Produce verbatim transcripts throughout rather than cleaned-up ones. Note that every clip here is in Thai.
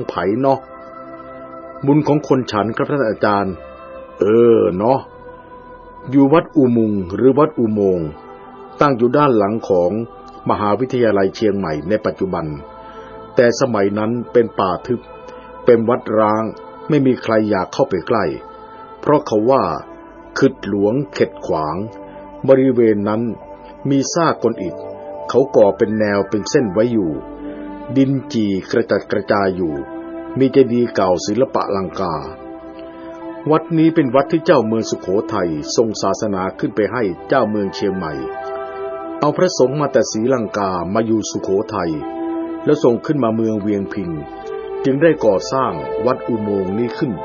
ไผเนาะบุญของคนฉันครับท่านอาจารย์เออเนาะอยู่วัดอุโมงค์หรือวัดอุโมงค์ตั้งอยู่ด้านหลังของมหาวิทยาลัยเชียงใหม่ในปัจจุบันแต่สมัยนั้นเป็นป่าทึบเป็นวัดร้างไม่มีใครอยากเข้าไปใกล้เพราะเขาว่าขึดหลวงเข็ดขวางบริเวณนั้นมีซากก้อนอิฐเขาก่อเป็นแนวเป็นเส้นไว้อยู่ดินจีกระจัดกระจายอยู่มีเจดีย์เก่าศิลปะลังกาวัดนี้เป็นวัดที่เจ้าเมืองสุโขทัยทรงศาสนาขึ้นไปให้เจ้าเมืองเชียงใหม่เอาพระสงฆ์มาแต่ศรีลังกามาอยู่สุโขทัยแล้วส่งขึ้นมาเมืองเวียงพิงจึงได้ก่อสร้างวัดอุโมงค์นี้ขึ้น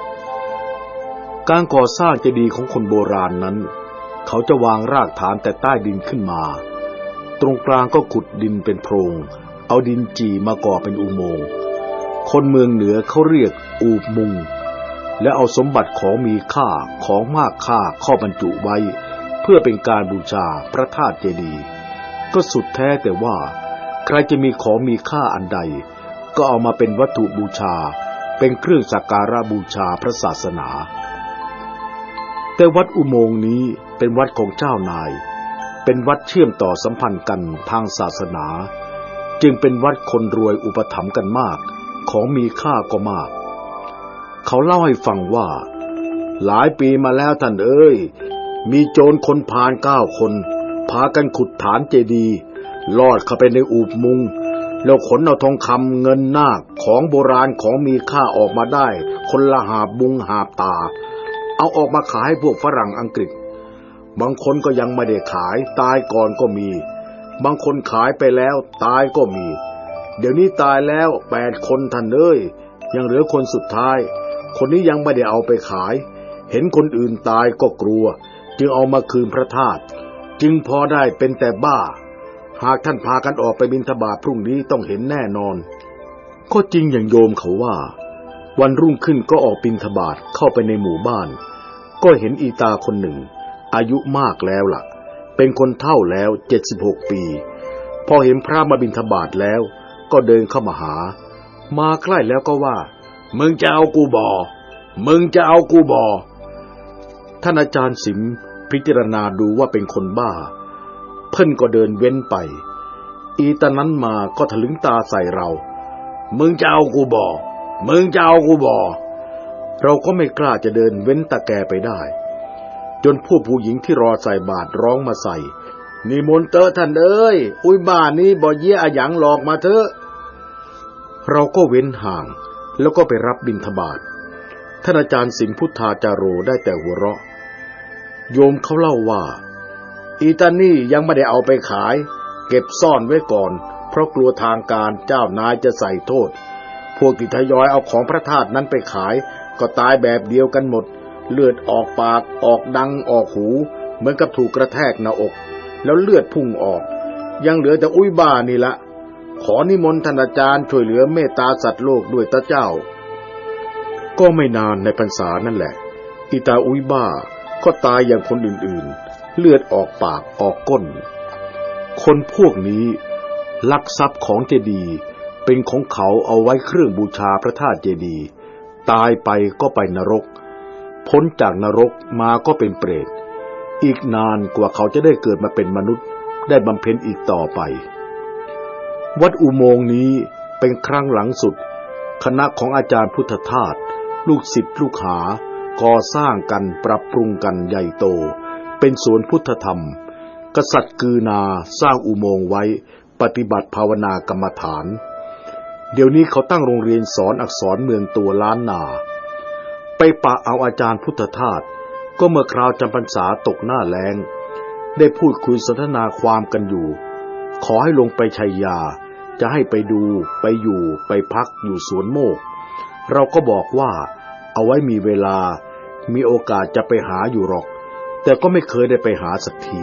การก่อสร้างเจดีย์ของคนโบราณนั้นเขาจะวางรากฐานแต่ใต้ดินขึ้นมาตรงกลางก็ขุดดินเป็นโพรงเอาดินจีมาก่อเป็นอุโมงค์คนเมืองเหนือเขาเรียกอูบมุงและเอาสมบัติของมีค่าของมากค่าเข้าบรรจุไว้เพื่อเป็นการบูชาพระธาตุเจดีย์ก็สุดแท้แต่ว่าใครจะมีของมีค่าอันใดก็เอามาเป็นวัตถุบูชาเป็นเครื่องสักการะบูชาพระศาสนาแต่วัดอุโมงค์นี้เป็นวัดของเจ้านายเป็นวัดเชื่อมต่อสัมพันธ์กันทางศาสนาจึงเป็นวัดคนรวยอุปถัมภ์กันมากของมีค่าก็มากเขาเล่าให้ฟังว่าหลายปีมาแล้วท่านเอ้ยมีโจรคนพาลเก้าคนพากันขุดฐานเจดีย์ลอดเข้าไปในอูบมุงแล้วขนเอาทองคำเงินนาคของโบราณของมีค่าออกมาได้คนละหาบบุงหาบตาเอาออกมาขายให้พวกฝรั่งอังกฤษบางคนก็ยังไม่ได้ขายตายก่อนก็มีบางคนขายไปแล้วตายก็มีเดี๋ยวนี้ตายแล้วแปดคนท่านเอ้ยยังเหลือคนสุดท้ายคนนี้ยังไม่ได้เอาไปขายเห็นคนอื่นตายก็กลัวจึงเอามาคืนพระธาตุจึงพอได้เป็นแต่บ้าหากท่านพากันออกไปบิณฑบาตพรุ่งนี้ต้องเห็นแน่นอนก็จริงอย่างโยมเขาว่าวันรุ่งขึ้นก็ออกบิณฑบาตเข้าไปในหมู่บ้านก็เห็นอีตาคนหนึ่งอายุมากแล้วล่ะเป็นคนเฒ่าแล้วเจ็ดสิบหกปีพอเห็นพระมาบิณฑบาตแล้วก็เดินเข้ามาหามาใกล้แล้วก็ว่ามึงจะเอากูบ่มึงจะเอากูบ่ท่านอาจารย์สิมพิจารณาดูว่าเป็นคนบ้าเพิ่นก็เดินเว้นไปอีตานั้นมาก็ถลึงตาใส่เรามึงจะเอากูบ่มึงจะเอากูบ่เราก็ไม่กล้าจะเดินเว้นตาแกไปได้จนผู้ผู้หญิงที่รอใส่บาตรร้องมาใส่นิมนต์เตอะท่านเอ้ยอุ้ยบ้านนี้บ่เยี่ยอะหยังหลอกมาเถอะเราก็เว้นห่างแล้วก็ไปรับบิณฑบาตท่านอาจารย์สิมพุทธาจาโรได้แต่หัวเราะโยมเขาเล่าว่าอีตานี่ยังไม่ได้เอาไปขายเก็บซ่อนไว้ก่อนเพราะกลัวทางการเจ้านายจะใส่โทษพวกที่ทยอยเอาของพระธาตุนั้นไปขายก็ตายแบบเดียวกันหมดเลือดออกปากออกดังออกหูเหมือนกับถูกกระแทกหน้าอกแล้วเลือดพุ่งออกยังเหลือแต่อุ้ยบ้านี่ละขอนิมนต์ท่านอาจารย์ช่วยเหลือเมตตาสัตว์โลกด้วยตาเจ้าก็ไม่นานในพรรษานั่นแหละอีตาอุ้ยบ้าก็ตายอย่างคนอื่นๆเลือดออกปากออกก้นคนพวกนี้ลักทรัพย์ของเจดีย์เป็นของเขาเอาไว้เครื่องบูชาพระธาตุเจดีย์ตายไปก็ไปนรกพ้นจากนรกมาก็เป็นเปรตอีกนานกว่าเขาจะได้เกิดมาเป็นมนุษย์ได้บำเพ็ญอีกต่อไปวัดอุโมงค์นี้เป็นครั้งหลังสุดคณะของอาจารย์พุทธทาสลูกศิษย์ลูกหาก่อสร้างกันปรับปรุงกันใหญ่โตเป็นสวนพุทธธรรมกษัตริย์กือนาสร้างอุโมงค์ไว้ปฏิบัติภาวนากรรมฐานเดี๋ยวนี้เขาตั้งโรงเรียนสอนอักษรเมืองตัวล้านนาไปปะเอาอาจารย์พุทธทาสก็เมื่อคราวจำพรรษาตกหน้าแล้งได้พูดคุยสนทนาความกันอยู่ขอให้ลงไปชัยยาจะให้ไปดูไปอยู่ไปพักอยู่สวนโมกเราก็บอกว่าเอาไว้มีเวลามีโอกาสจะไปหาอยู่หรอกแต่ก็ไม่เคยได้ไปหาสักที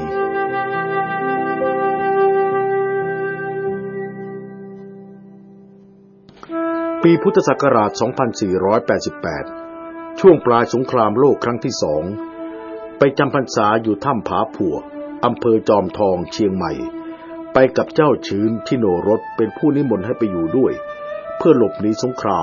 ปีพุทธศักราชสองพันสี่ร้อยแปดสิบแปดช่วงปลายสงครามโลกครั้งที่สองไปจำพรรษาอยู่ถ้ำผาผัวอำเภอจอมทองเชียงใหม่ไปกับเจ้าชื้นที่โนรสเป็นผู้นิมนต์ให้ไปอยู่ด้วยเพื่อหลบหนีสงคราม